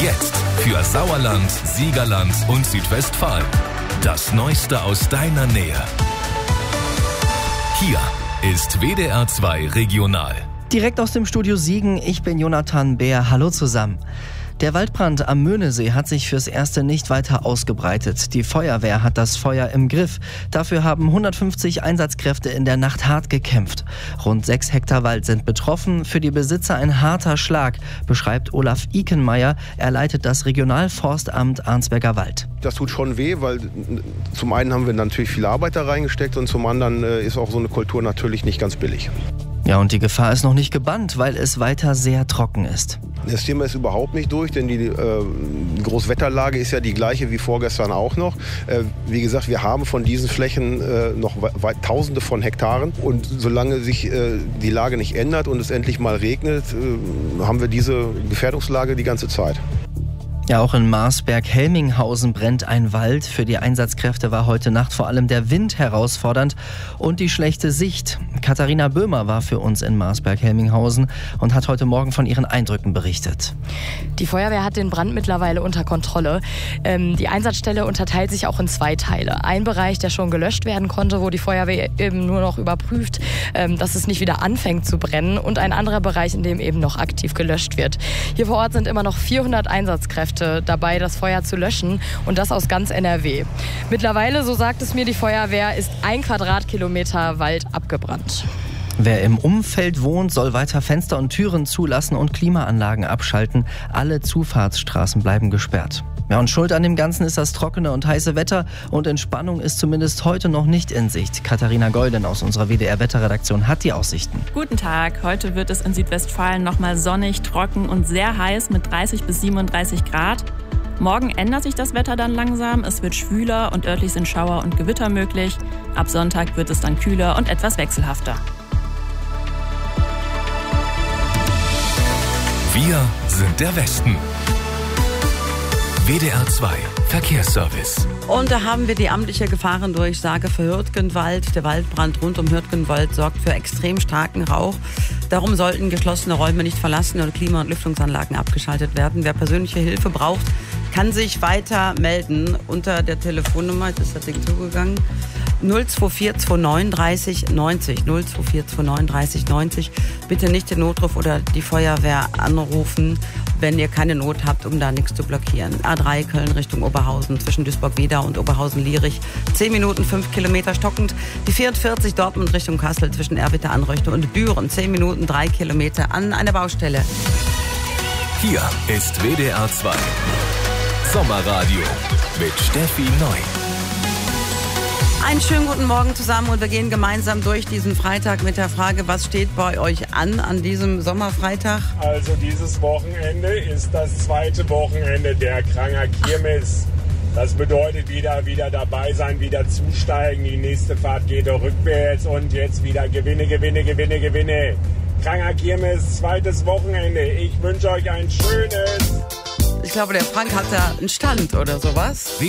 Jetzt für Sauerland, Siegerland und Südwestfalen. Das Neueste aus deiner Nähe. Hier ist WDR 2 Regional. Direkt aus dem Studio Siegen, ich bin Jonathan Beer. Hallo zusammen. Der Waldbrand am Möhnesee hat sich fürs Erste nicht weiter ausgebreitet. Die Feuerwehr hat das Feuer im Griff. Dafür haben 150 Einsatzkräfte in der Nacht hart gekämpft. Rund 6 Hektar Wald sind betroffen. Für die Besitzer ein harter Schlag, beschreibt Olaf Ikenmeier. Er leitet das Regionalforstamt Arnsberger Wald. Das tut schon weh, weil zum einen haben wir natürlich viel Arbeit da reingesteckt und zum anderen ist auch so eine Kultur natürlich nicht ganz billig. Ja, und die Gefahr ist noch nicht gebannt, weil es weiter sehr trocken ist. Das Thema ist überhaupt nicht durch, denn die Großwetterlage ist ja die gleiche wie vorgestern auch noch. Wie gesagt, wir haben von diesen Flächen noch Tausende von Hektaren. Und solange sich die Lage nicht ändert und es endlich mal regnet, haben wir diese Gefährdungslage die ganze Zeit. Ja, auch in Marsberg-Helminghausen brennt ein Wald. Für die Einsatzkräfte war heute Nacht vor allem der Wind herausfordernd und die schlechte Sicht. Katharina Böhmer war für uns in Marsberg-Helminghausen und hat heute Morgen von ihren Eindrücken berichtet. Die Feuerwehr hat den Brand mittlerweile unter Kontrolle. Die Einsatzstelle unterteilt sich auch in 2 Teile. Ein Bereich, der schon gelöscht werden konnte, wo die Feuerwehr eben nur noch überprüft, dass es nicht wieder anfängt zu brennen. Und ein anderer Bereich, in dem eben noch aktiv gelöscht wird. Hier vor Ort sind immer noch 400 Einsatzkräfte dabei, das Feuer zu löschen, und das aus ganz NRW. Mittlerweile, so sagt es mir die Feuerwehr, ist 1 Quadratkilometer Wald abgebrannt. Wer im Umfeld wohnt, soll weiter Fenster und Türen zulassen und Klimaanlagen abschalten. Alle Zufahrtsstraßen bleiben gesperrt. Ja, und schuld an dem Ganzen ist das trockene und heiße Wetter, und Entspannung ist zumindest heute noch nicht in Sicht. Katharina Golden aus unserer WDR-Wetterredaktion hat die Aussichten. Guten Tag, heute wird es in Südwestfalen nochmal sonnig, trocken und sehr heiß mit 30 bis 37 Grad. Morgen ändert sich das Wetter dann langsam, es wird schwüler und örtlich sind Schauer und Gewitter möglich. Ab Sonntag wird es dann kühler und etwas wechselhafter. Wir sind der Westen. WDR 2 Verkehrsservice. Und da haben wir die amtliche Gefahrendurchsage für Hürtgenwald. Der Waldbrand rund um Hürtgenwald sorgt für extrem starken Rauch. Darum sollten geschlossene Räume nicht verlassen und Klima- und Lüftungsanlagen abgeschaltet werden. Wer persönliche Hilfe braucht, kann sich weiter melden unter der Telefonnummer, jetzt ist das Ding zugegangen, 024 29 30 90. 024 29 30 90. Bitte nicht den Notruf oder die Feuerwehr anrufen, wenn ihr keine Not habt, um da nichts zu blockieren. A3 Köln Richtung Oberhausen zwischen Duisburg-Wedau und Oberhausen-Lierich. 10 Minuten, 5 Kilometer stockend. Die 44 Dortmund Richtung Kassel zwischen Erwitter-Anreuchte und Büren. 10 Minuten, 3 Kilometer an einer Baustelle. Hier ist WDR 2 Sommerradio mit Steffi Neu. Einen schönen guten Morgen zusammen, und wir gehen gemeinsam durch diesen Freitag mit der Frage, was steht bei euch an diesem Sommerfreitag? Also dieses Wochenende ist das 2. Wochenende der Kranger Kirmes. Das bedeutet wieder dabei sein, wieder zusteigen. Die nächste Fahrt geht rückwärts und jetzt wieder Gewinne. Kranger Kirmes, 2. Wochenende. Ich wünsche euch ein schönes. Ich glaube, der Frank hat da einen Stand oder sowas.